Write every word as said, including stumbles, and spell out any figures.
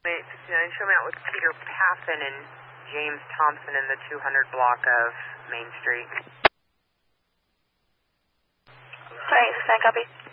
eight sixty-nine, show me out with Peter Paffin and James Thompson in the two hundred block of Main Street. Sorry, can I copy?